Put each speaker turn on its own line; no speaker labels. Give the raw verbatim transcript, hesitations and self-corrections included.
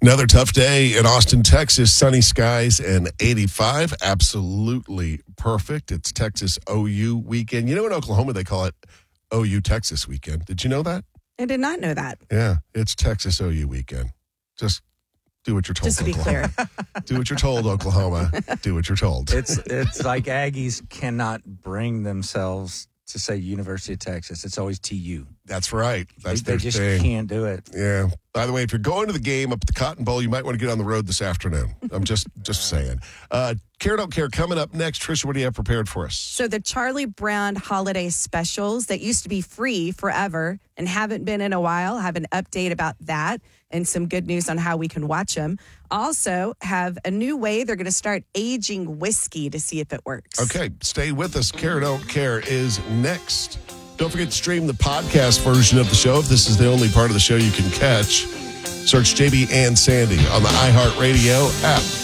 Another tough day in Austin, Texas. Sunny skies and eighty-five. Absolutely perfect. It's Texas O U weekend. You know, in Oklahoma, they call it O U Texas weekend. Did you know that?
I did not know that.
Yeah, it's Texas O U weekend. Just do what you're told.
Just to be
Oklahoma.
clear.
Do what you're told, Oklahoma. Do what you're told.
It's it's like Aggies cannot bring themselves to say University of Texas. It's always T U.
That's right. That's
they,
their
they just
thing.
can't do it.
Yeah. By the way, if you're going to the game up at the Cotton Bowl, you might want to get on the road this afternoon. I'm just just saying. Uh, Care Don't Care coming up next. Trisha, what do you have prepared for us?
So the Charlie Brown holiday specials that used to be free forever and haven't been in a while, have an update about that and some good news on how we can watch them. Also have a new way they're going to start aging whiskey to see if it works.
Okay, stay with us. Care Don't Care is next. Don't forget to stream the podcast version of the show. If this is the only part of the show you can catch, search J B and Sandy on the iHeartRadio app.